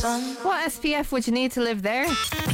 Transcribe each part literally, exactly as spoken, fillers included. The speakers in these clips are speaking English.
sun. What S P F would you need to live there?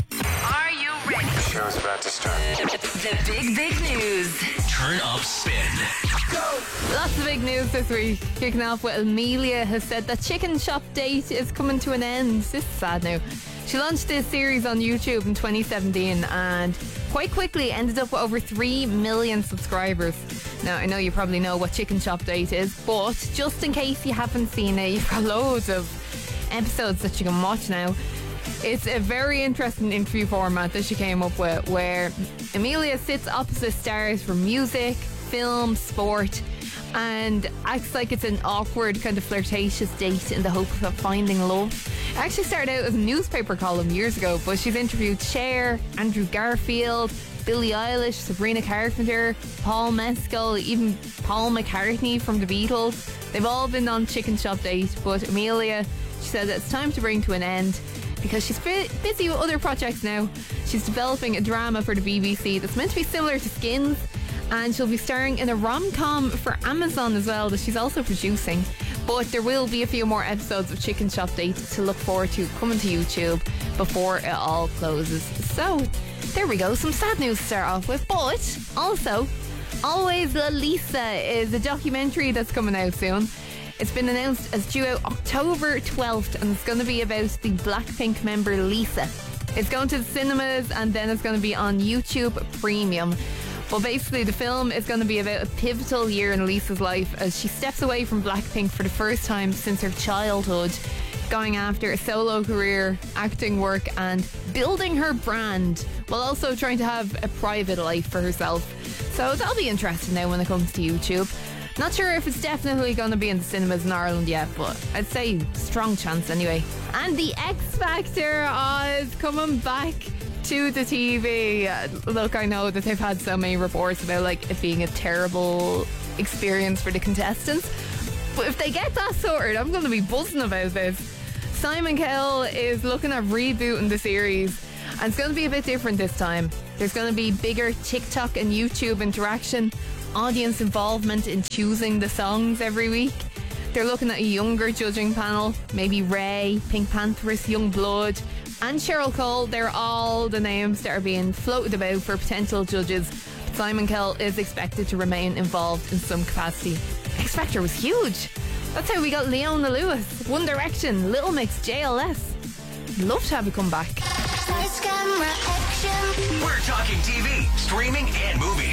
Are you ready? The show's about to start. The big, big news. Turn up spin. Go! Lots of big news this week. Kicking off with Amelia has said that Chicken Shop Date is coming to an end. This is sad now. She launched this series on YouTube in twenty seventeen and quite quickly ended up with over three million subscribers. Now, I know you probably know what Chicken Shop Date is, but just in case you haven't seen it, you've got loads of episodes that you can watch now. It's a very interesting interview format that she came up with, where Amelia sits opposite stars from music, film, sport, and acts like it's an awkward, kind of flirtatious date in the hope of finding love. It actually started out as a newspaper column years ago, but she's interviewed Cher, Andrew Garfield, Billie Eilish, Sabrina Carpenter, Paul Mescal, even Paul McCartney from the Beatles. They've all been on Chicken Shop Date, but Amelia, she said it's time to bring to an end because she's busy with other projects now. She's developing a drama for the B B C that's meant to be similar to Skins, and she'll be starring in a rom-com for Amazon as well that she's also producing. But there will be a few more episodes of Chicken Shop Date to look forward to coming to YouTube before it all closes. So there we go, some sad news to start off with. But also, Always Lisa is a documentary that's coming out soon. It's been announced as due out October twelfth, and it's going to be about the Blackpink member Lisa. It's going to the cinemas and then it's going to be on YouTube Premium. But basically the film is going to be about a pivotal year in Lisa's life as she steps away from Blackpink for the first time since her childhood, going after a solo career, acting work and building her brand, while also trying to have a private life for herself. So that'll be interesting now when it comes to YouTube. Not sure if it's definitely going to be in the cinemas in Ireland yet, but I'd say strong chance anyway. And the X Factor oh, is coming back to the T V. Uh, look, I know that they've had so many reports about like it being a terrible experience for the contestants, but if they get that sorted, I'm going to be buzzing about this. Simon Cowell is looking at rebooting the series, and it's going to be a bit different this time. There's going to be bigger TikTok and YouTube interaction, audience involvement in choosing the songs every week. They're looking at a younger judging panel, maybe Ray, Pink Pantheress, Youngblood and Cheryl Cole. They're all the names that are being floated about for potential judges. But Simon Cowell is expected to remain involved in some capacity. X Factor was huge. That's how we got Leona Lewis, One Direction, Little Mix, J L S. Love to have it come back. Lights, camera, action. We're talking T V, streaming, and movies.